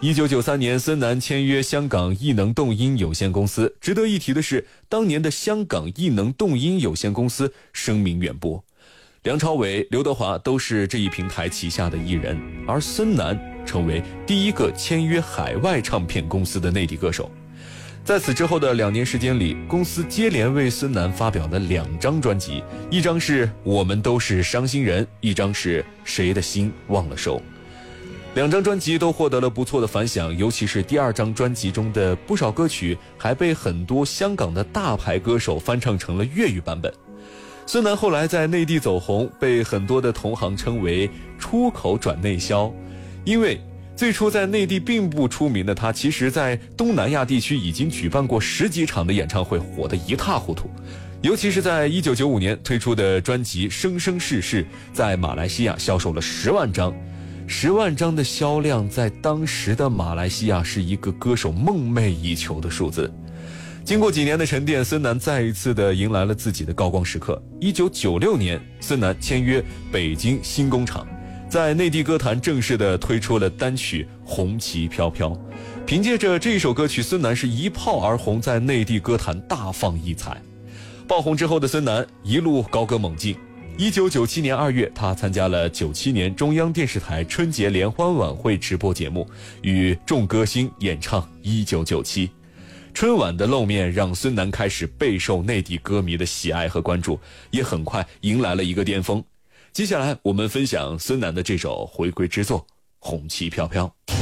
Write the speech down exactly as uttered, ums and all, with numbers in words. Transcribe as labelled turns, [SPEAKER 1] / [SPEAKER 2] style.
[SPEAKER 1] 一九九三年，孙楠签约香港艺能动音有限公司。值得一提的是，当年的香港艺能动音有限公司声名远播，梁朝伟、刘德华都是这一平台旗下的艺人，而孙楠成为第一个签约海外唱片公司的内地歌手。在此之后的两年时间里，公司接连为孙楠发表了两张专辑，一张是《我们都是伤心人》，一张是《谁的心忘了收》。两张专辑都获得了不错的反响，尤其是第二张专辑中的不少歌曲还被很多香港的大牌歌手翻唱成了粤语版本。孙楠后来在内地走红，被很多的同行称为出口转内销，因为最初在内地并不出名的他，其实在东南亚地区已经举办过十几场的演唱会，火得一塌糊涂。尤其是在一九九五年推出的专辑《生生世世》，在马来西亚销售了十万张。十万张的销量在当时的马来西亚是一个歌手梦寐以求的数字。经过几年的沉淀，孙楠再一次的迎来了自己的高光时刻。一九九六年，孙楠签约北京新工厂，在内地歌坛正式的推出了单曲《红旗飘飘》。凭借着这首歌曲，孙楠是一炮而红，在内地歌坛大放异彩。爆红之后的孙楠一路高歌猛进。一九九七年二月，他参加了九七年中央电视台春节联欢晚会直播节目，与众歌星演唱《一九九七》。春晚的露面让孙楠开始备受内地歌迷的喜爱和关注，也很快迎来了一个巅峰。接下来我们分享孙楠的这首回归之作《红旗飘飘》。